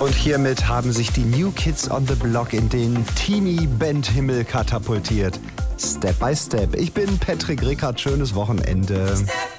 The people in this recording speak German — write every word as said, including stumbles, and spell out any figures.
Und hiermit haben sich die New Kids on the Block in den Teenie-Band-Himmel katapultiert. Step by Step. Ich bin Patrick Rickard. Schönes Wochenende.